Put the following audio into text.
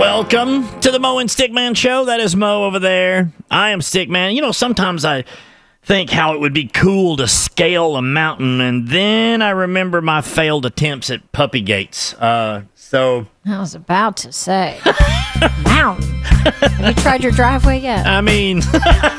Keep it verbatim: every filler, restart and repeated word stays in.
Welcome to the Mo and Stickman Show. That is Mo over there. I am Stickman. You know, sometimes I think how it would be cool to scale a mountain, and then I remember my failed attempts at puppy gates. Uh, so I was about to say, mountain. Have you tried your driveway yet? I mean,